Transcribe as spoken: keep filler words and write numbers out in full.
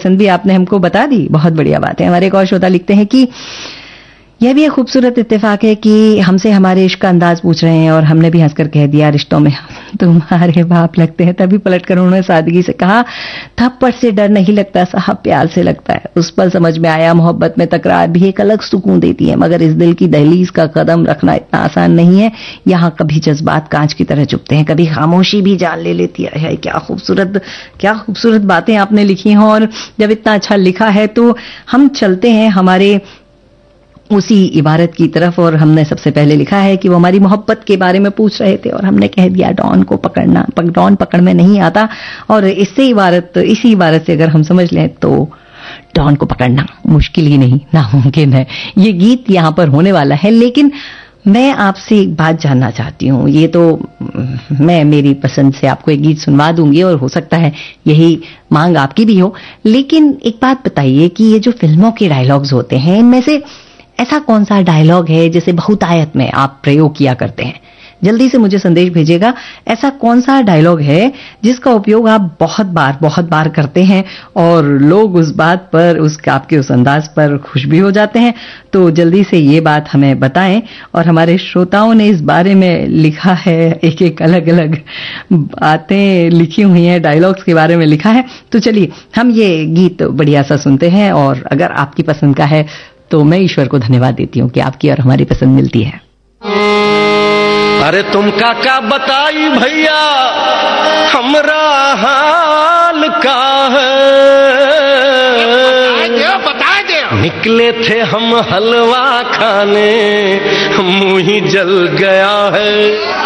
पसंद भी आपने हमको बता दी, बहुत बढ़िया बात है। हमारे एक और श्रोता लिखते हैं कि यह भी एक खूबसूरत इत्तेफाक है कि हमसे हमारे इश्क का अंदाज पूछ रहे हैं और हमने भी हंसकर कह दिया रिश्तों में तुम्हारे बाप लगते हैं। तभी पलटकर उन्होंने सादगी से कहा थप्पड़ से डर नहीं लगता साहब, प्यार से लगता है। उस पल समझ में आया मोहब्बत में तकरार भी एक अलग सुकून देती है, मगर इस दिल की दहलीज का कदम रखना इतना आसान नहीं है। यहाँ कभी जज्बात कांच की तरह चुभते हैं, कभी खामोशी भी जान ले लेती है। क्या खूबसूरत क्या खूबसूरत बातें आपने लिखी हैं, और जब इतना अच्छा लिखा है तो हम चलते हैं हमारे उसी इबारत की तरफ। और हमने सबसे पहले लिखा है कि वो हमारी मोहब्बत के बारे में पूछ रहे थे और हमने कह दिया डॉन को पकड़ना डॉन पकड़ में नहीं आता। और इससे इबारत इसी इबारत से अगर हम समझ लें तो डॉन को पकड़ना मुश्किल ही नहीं, नामुमकिन है। ये गीत यहां पर होने वाला है, लेकिन मैं आपसे एक बात जानना चाहती हूँ। ये तो मैं मेरी पसंद से आपको एक गीत सुनवा दूंगी और हो सकता है यही मांग आपकी भी हो, लेकिन एक बात बताइए कि ये जो फिल्मों के डायलॉग्स होते हैं, इनमें से ऐसा कौन सा डायलॉग है जिसे बहुतायत में आप प्रयोग किया करते हैं? जल्दी से मुझे संदेश भेजिएगा। ऐसा कौन सा डायलॉग है जिसका उपयोग आप बहुत बार बहुत बार करते हैं और लोग उस बात पर, उस आपके उस अंदाज पर खुश भी हो जाते हैं? तो जल्दी से ये बात हमें बताएं। और हमारे श्रोताओं ने इस बारे में लिखा है, एक एक अलग अलग बातें लिखी हुई हैं, डायलॉग्स के बारे में लिखा है। तो चलिए हम ये गीत बढ़िया सा सुनते हैं, और अगर आपकी पसंद का है तो मैं ईश्वर को धन्यवाद देती हूँ कि आपकी और हमारी पसंद मिलती है। अरे तुम का क्या बताई भैया हमरा हाल का है, बता दे। निकले थे हम हलवा खाने, मुंह ही जल गया है।